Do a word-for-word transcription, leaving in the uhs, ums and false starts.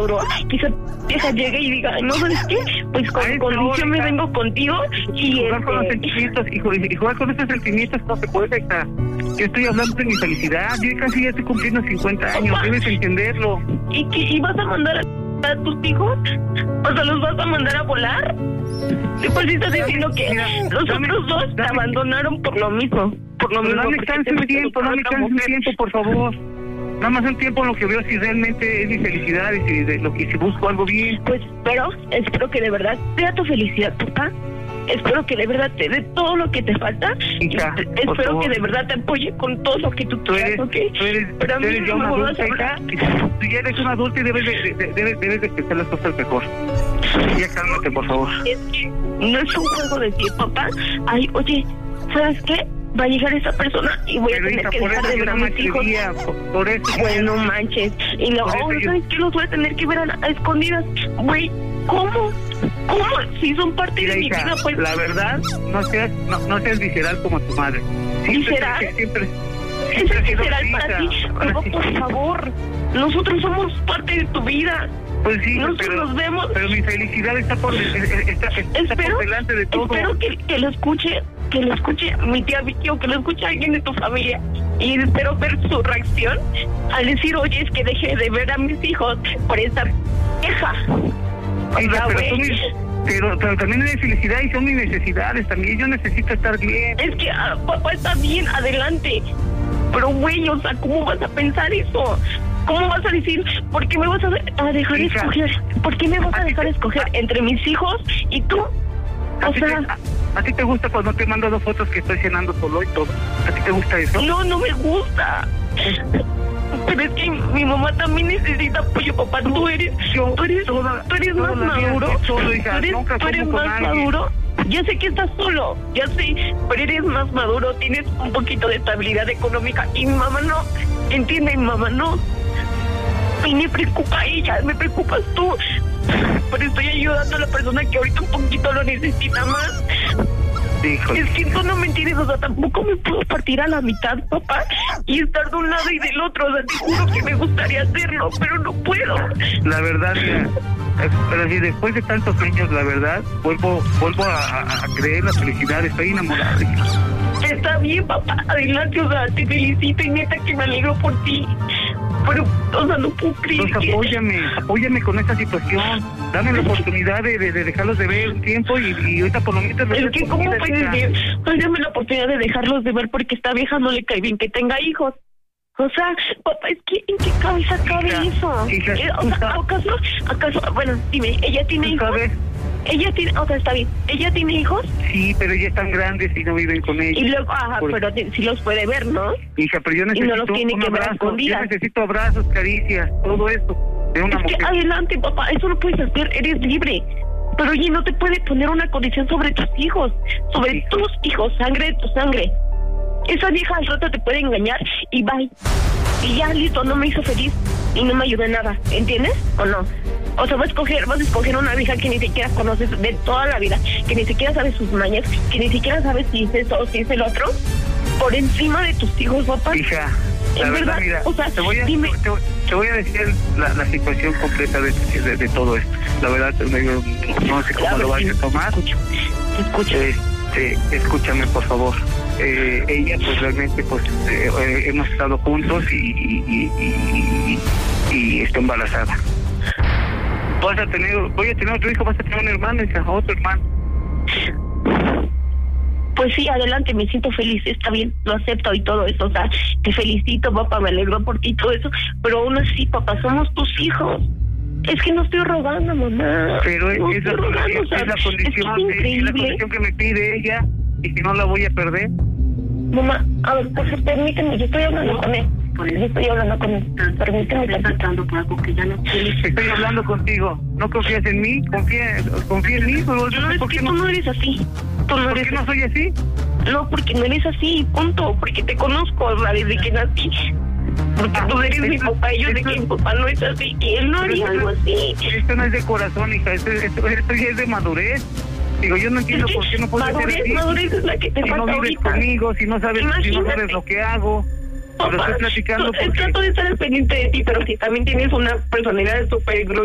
maduro, que esa vieja llegue y diga, no, ¿sabes qué? Pues con Ay, condición no, me vengo contigo y... jugar este... con los sentimientos, hijo, y jugar con esos sentimientos no se puede, hija. Yo estoy hablando de mi felicidad, yo casi ya estoy cumpliendo cincuenta años, papá, debes entenderlo. ¿Y qué? ¿Y vas a mandar a, a tus hijos? O sea, ¿los vas a mandar a volar? Pues estás diciendo que mira, los dame, otros dos te abandonaron por lo mismo. Por lo mismo. No me canses un tiempo, no me canses un tiempo, por favor. Nada más un tiempo en lo que veo si realmente es mi felicidad y si, de lo que, si busco algo bien. Pues espero, espero que de verdad sea tu felicidad, papá. Espero que de verdad te dé todo lo que te falta. Hija, espero favor, que de verdad te apoye con todo lo que tú quieras, ¿ok? Tú eres, pero a mí tú eres no ya me una vuelvas adulta, a hablar. Tú ya eres una adulta y debes de, de, debes, debes de pensar las cosas mejor. Ya cálmate, por favor. Es que no es un juego decir, papá, ay, oye, ¿sabes qué? Va a llegar esa persona y voy pero a tener hija, que por dejar eso de ver a mis hijos. Quería, por, por eso. Bueno, manches. Y luego, oh, yo... ¿sabes qué? Los voy a tener que ver a, a escondidas. Güey, ¿cómo? ¿Cómo? Si son parte Mira, de mi hija, vida, pues... La verdad, no seas, no, no seas visceral como tu madre. Siempre, ¿Visceral? Siempre, siempre, ¿Eso es visceral hija, para ti? Pero, sí. por favor, nosotros somos parte de tu vida. Pues sí, nosotros pero, nos vemos. Pero mi felicidad está por, está, está espero, por delante de todo. Espero que, que lo escuche, que lo escuche mi tía Vicky o que lo escuche alguien de tu familia. Y espero ver su reacción al decir, oye, es que deje de ver a mis hijos por esa vieja. Hija, pero, tú mis, pero, pero también es mi felicidad y son mis necesidades. También yo necesito estar bien. Es que ah, papá está bien, adelante. Pero, güey, o sea, ¿cómo vas a pensar eso? ¿Cómo vas a decir, por qué me vas a, a dejar hija, escoger? ¿Por qué me vas a, a dejar te, escoger a, entre mis hijos y tú? O sea... Te, a, ¿A ti te gusta cuando te mando dos fotos que estoy cenando solo y todo? ¿A ti te gusta eso? No, no me gusta. Pero es que mi mamá también necesita apoyo, papá. Tú eres, yo, tú eres, toda, tú eres más maduro. Solo, hija, tú eres, nunca tú eres más nadie. maduro. Ya sé que estás solo, ya sé, pero eres más maduro, tienes un poquito de estabilidad económica y mi mamá no. ¿Entiende? Mi mamá no. Y me preocupa ella, me preocupas tú. Pero estoy ayudando a la persona que ahorita un poquito lo necesita más. Híjole. Es que tú no me entiendes, o sea, tampoco me puedo partir a la mitad, papá, y estar de un lado y del otro. O sea, te juro que me gustaría hacerlo, pero no puedo. La verdad, mira, pero si después de tantos años, la verdad, vuelvo vuelvo a, a creer la felicidad, estoy enamorado. Está bien, papá, adelante, o sea, te felicito y neta que me alegro por ti. Pero, o sea, no puedo creer. Pues apóyame, apóyame con esta situación. Dame la oportunidad de, de, de dejarlos de ver un tiempo y, y ahorita por lo menos... Es que, ¿cómo puedes decir? Pues dame la oportunidad de dejarlos de ver porque esta vieja no le cae bien que tenga hijos. O sea, papá, es que ¿en qué cabeza cabe hija, eso? Hija, o sea, ¿acaso, acaso, bueno, dime, ¿ella tiene hijos? ¿Sabes? Ella tiene, o sea, está bien, ¿ella tiene hijos? Sí, pero ya están grandes y no viven con ellos. Y luego, ajá, Por... pero sí los puede ver, ¿no? Hija, pero yo necesito y no los tiene un que abrazo, ver escondidas. yo necesito abrazos, caricias, todo eso de una es mujer. Que adelante, papá, eso lo puedes hacer, eres libre. Pero oye, no te puede poner una condición sobre tus hijos, sobre sí. tus hijos, sangre de tu sangre. Esa vieja al rato te puede engañar y bye. Y ya, listo, no me hizo feliz y no me ayudó en nada, ¿entiendes? ¿O no? O sea, vas a escoger, vas a escoger una vieja que ni siquiera conoces de toda la vida, que ni siquiera sabes sus mañas, que ni siquiera sabes si es eso o si es el otro, por encima de tus hijos, papá. Hija, la ¿En verdad, verdad? mira, o sea, te, voy a, dime. te, te voy a decir la, la situación completa de, de, de todo esto. La verdad, no, no sé cómo claro, lo vayas sí. a tomar. Te escucho, te escucho. Este, escúchame, por favor. Eh, ella, pues realmente, pues eh, eh, hemos estado juntos y, y, y, y, y está embarazada. Vas a tener, voy a tener otro hijo, vas a tener un hermano, hija, otro hermano. Pues sí, adelante, me siento feliz, está bien, lo acepto y todo eso, o sea, te felicito, papá, me alegro por ti y todo eso, pero aún así, papá, somos tus hijos. Es que no estoy rogando, mamá. Pero no es, la, rogando, es, o sea, es la condición, es, que es, de, es la condición que me pide ella y si no la voy a perder. Mamá, a ver, pues permíteme, yo estoy hablando con él. Por eso estoy hablando con él. Permíteme, estoy tratando por algo que ya no quieres. Estoy hablando contigo. ¿No confías en mí? ¿Confía, confía en mí? No, no es que tú no eres así. Tú no ¿Por eres qué no soy así? No, porque no eres así, punto. Porque te conozco, o sea, desde que nací. Porque ah, tú eres mi papá y yo sé que mi papá no es así. Y él no haría algo así. Esto no es de corazón, hija. Esto, esto, esto ya es de madurez. Digo, yo no entiendo es que por qué no puedes madurez, ser así. Madurez es la que te si falta no vives ahorita. conmigo, si no sabes, si no sabes lo que hago. Papá, pero estoy platicando porque... Trato de estar al pendiente de ti, pero si también tienes una personalidad súper